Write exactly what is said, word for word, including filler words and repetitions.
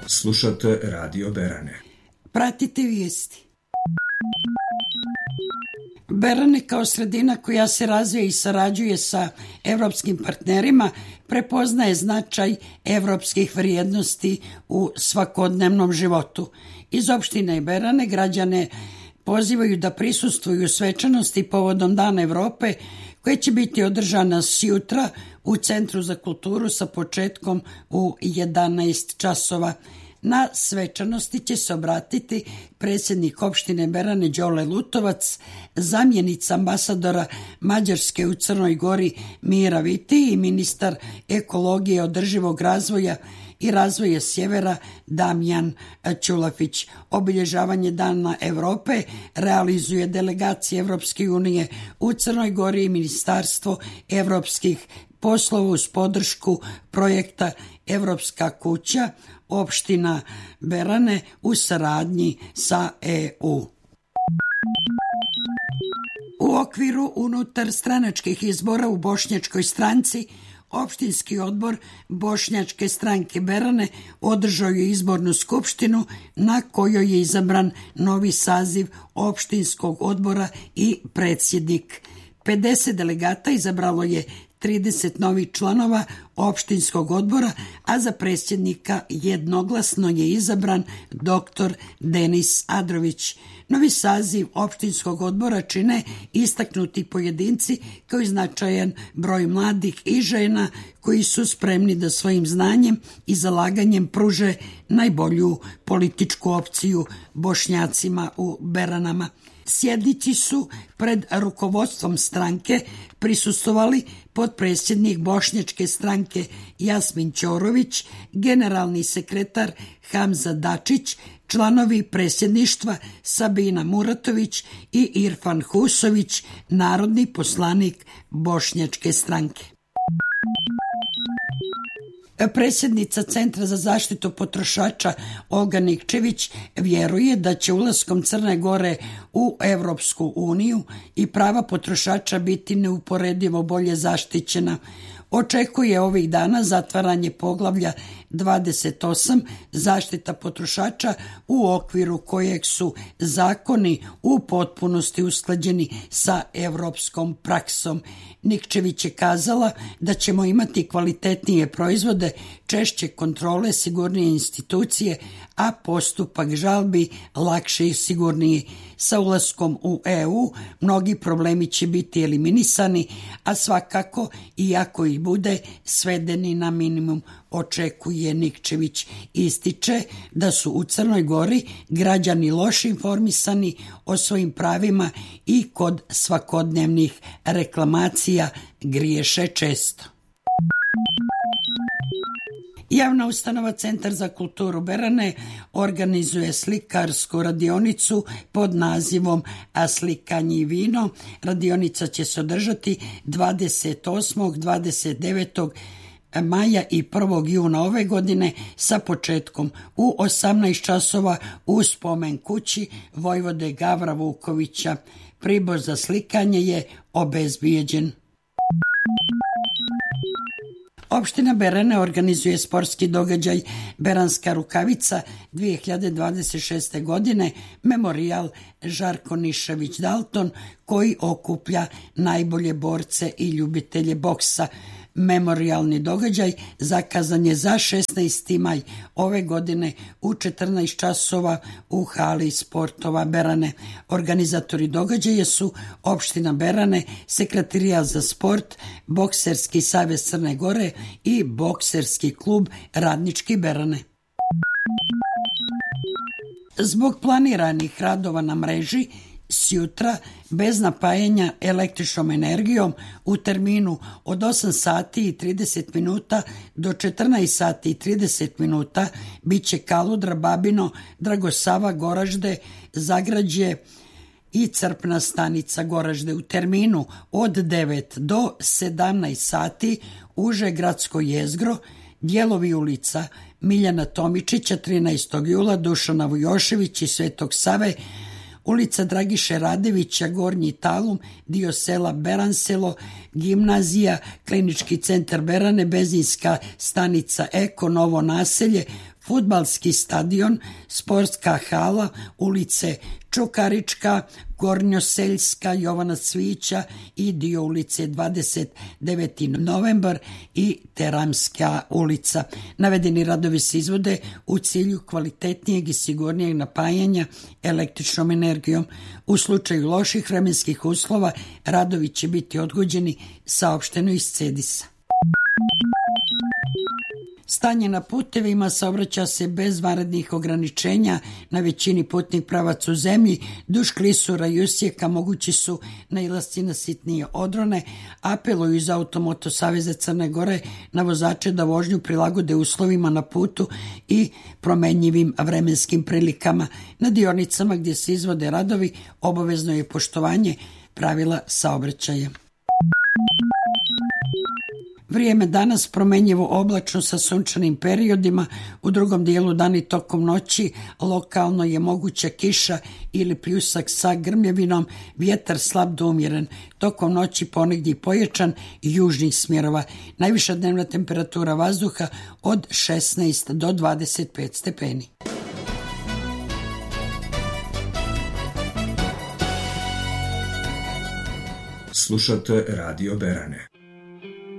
Slušate Radio Berane. Pratite vijesti. Berane kao sredina koja se razvija i sarađuje sa evropskim partnerima prepoznaje značaj evropskih vrijednosti u svakodnevnom životu. Iz opštine Berane građane pozivaju da prisustvuju svečanosti povodom Dana Evrope koja će biti održana sjutra u Centru za kulturu sa početkom u jedanaest časova. Na svečanosti će se obratiti predsjednik opštine Berane Đole Lutovac, zamjenica ambasadora Mađarske u Crnoj Gori Mira Viti i ministar ekologije, održivog razvoja i razvoja sjevera Damjan Ćulafić. Obilježavanje Dana Evrope realizuje delegacija Evropske unije u Crnoj Gori i Ministarstvo evropskih poslova uz podršku projekta Evropska kuća, opština Berane u saradnji sa E U. U okviru unutar stranačkih izbora u Bošnjačkoj stranci Opštinski odbor Bošnjačke stranke Berane održao je izbornu skupštinu na kojoj je izabran novi saziv opštinskog odbora i predsjednik. pedeset delegata izabralo je trideset novih članova opštinskog odbora, a za predsjednika jednoglasno je izabran doktor Denis Adrović. Novi saziv opštinskog odbora čine istaknuti pojedinci kao i značajan broj mladih i žena koji su spremni da svojim znanjem i zalaganjem pruže najbolju političku opciju Bošnjacima u Beranama. Sjednici su pred rukovodstvom stranke prisustvovali potpredsjednik Bošnjačke stranke Jasmin Ćorović, generalni sekretar Hamza Dačić, članovi predsjedništva Sabina Muratović i Irfan Husović, narodni poslanik Bošnjačke stranke. Predsjednica Centra za zaštitu potrošača Olga Nikčević vjeruje da će ulaskom Crne Gore u Evropsku uniju i prava potrošača biti neuporedivo bolje zaštićena. Očekuje ovih dana zatvaranje poglavlja dvadeset osam zaštita potrošača u okviru kojeg su zakoni u potpunosti usklađeni sa evropskom praksom. Nikčević je kazala da ćemo imati kvalitetnije proizvode, češće kontrole, sigurnije institucije, a postupak žalbi lakše i sigurniji. Sa ulaskom u E U mnogi problemi će biti eliminisani, a svakako, iako ih bude, svedeni na minimum, očekuje Nikčević. Ističe da su u Crnoj Gori građani loše informisani o svojim pravima i kod svakodnevnih reklamacija griješe često. Javna ustanova Centar za kulturu Berane organizuje slikarsku radionicu pod nazivom A slikanje i vino. Radionica će se održati dvadeset osmog, dvadeset devetog maja i prvog juna ove godine sa početkom u osamnaest časova u spomen kući vojvode Gavra Vukovića. Pribor za slikanje je obezbijeđen. Opština Berane organizuje sportski događaj Beranska rukavica dve hiljade dvadeset šeste. godine, memorijal Žarko Nišević Dalton, koji okuplja najbolje borce i ljubitelje boksa. Memorijalni događaj zakazan je za šesnaesti maj ove godine u četrnaest časova u hali sportova Berane. Organizatori događaja su opština Berane, Sekretarijat za sport, Bokserski savez Crne Gore i Bokserski klub Radnički Berane. Zbog planiranih radova na mreži sjutra, bez napajanja električnom energijom, u terminu od osam sati i trideset minuta do četrnaest sati i trideset minuta bit će Kaludra, Babino, Dragosava, Goražde, Zagrađe i crpna stanica Goražde. U terminu od devet do sedamnaest sati uže gradsko jezgro, dijelovi ulica Miljana Tomičića, trinaestog jula, Dušana Vujošević i Svetog Save, ulica Dragiše Radevića, Gornji Talum, dio sela Beranselo, gimnazija, klinički centar Berane, benzinska stanica Eko, Novo naselje, fudbalski stadion, sportska hala, ulice Čukarička, Gornjoseljska, Jovana Cvića i dio ulice dvadeset deveti novembar i Teramska ulica. Navedeni radovi se izvode u cilju kvalitetnijeg i sigurnijeg napajanja električnom energijom. U slučaju loših vremenskih uslova radovi će biti odgođeni, saopšteno iz Cedisa. Stanje na putevima: saobraća se bez vanrednih ograničenja na većini putnih pravaca u zemlji. Duž klisura i usjeka mogući su nailasci na sitnije odrone. Apeluju iz Automoto saveza Crne Gore na vozače da vožnju prilagode uslovima na putu i promenjivim vremenskim prilikama. Na dionicama gdje se izvode radovi obavezno je poštovanje pravila saobraćaja. Vrijeme danas promenjivo oblačno sa sunčanim periodima, u drugom dijelu dana i tokom noći lokalno je moguća kiša ili pljusak sa grmljavinom, vjetar slab do umjeren, tokom noći ponegdje pojačan i južnih smjerova. Najviša dnevna temperatura vazduha od šesnaest do dvadeset pet stepeni. Slušate Radio Berane.